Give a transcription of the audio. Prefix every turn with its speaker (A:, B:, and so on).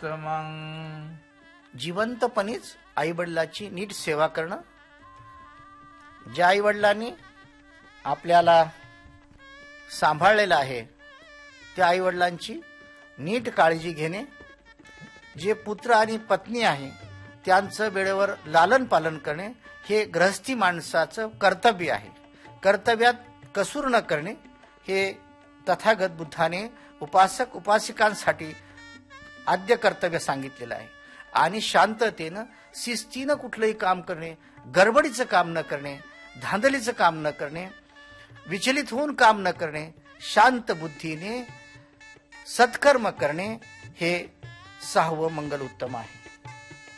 A: उत्तमं.
B: जिवंतपणीच आईवडिलाची नीट सेवा करणं. ज्या आईवडिलांनी आपल्याला सांभाळलेलं आहे त्या आईवडिलांची नीट काळजी घेणे. जे पुत्र आणि पत्नी आहे त्यांचं वेळेवर लालन पालन करणे हे गृहस्थी माणसाचं कर्तव्य आहे. कर्तव्यात कसूर न करणे हे तथागत बुद्धाने उपासक उपासिकांसाठी आद्य कर्तव्य सांगितलेलं आहे. आणि शांततेनं शिस्तीनं कुठलंही काम करणे, गडबडीचं काम न करणे, धांदलीचं काम न करणे, विचलित होऊन काम न करणे, शांत बुद्धीने सत्कर्म करणे हे 6वं मंगल उत्तम आहे.